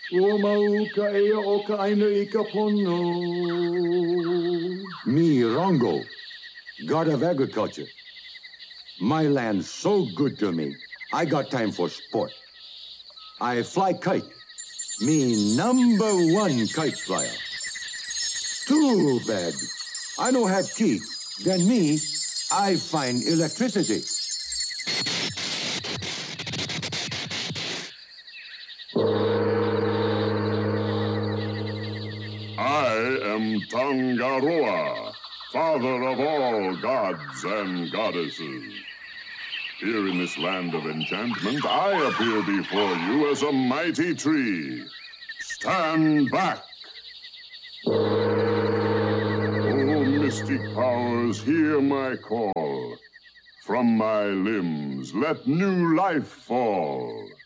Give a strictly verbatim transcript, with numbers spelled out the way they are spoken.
Omauka ea oka aina ika pono. Me, Rongo, god of agriculture. My land's so good to me, I got time for sport. I fly kite. Me number one kite flyer. Too bad. I don't have key. Then me, I find electricity. I am Tangaroa, father of all gods and goddesses. Here in this land of enchantment, I appear before you as a mighty tree. Stand back! Oh, mystic powers, hear my call. From my limbs, let new life fall.